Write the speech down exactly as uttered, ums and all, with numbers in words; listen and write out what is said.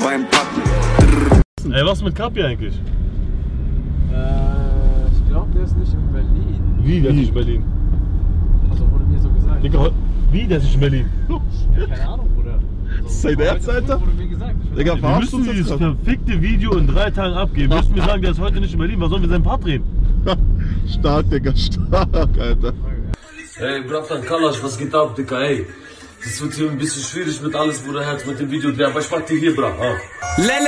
beim Packen. Ey, was mit Kapi eigentlich? Äh, ich glaube, der ist nicht in Berlin. Wie, der ist nicht in Berlin? Also wurde mir so gesagt. Digga, wie, der ist nicht in Berlin? Ja, keine Ahnung, Bruder. Das ist sein Ernst, Alter? Wurde mir gesagt. Ich Digga, weiß Wir müssen dieses verfickte Video in drei Tagen abgeben. Wir müssen wir sagen, der ist heute nicht in Berlin. Was sollen wir seinen Part drehen? Stark, Digga, stark, Alter. Ey, Bratan Kalash, was geht ab, Digga, ey? Das wird hier ein bisschen schwierig mit alles, Bruder, Herz, mit dem Video drehen, aber ich mach dir hier, Bra. Ah.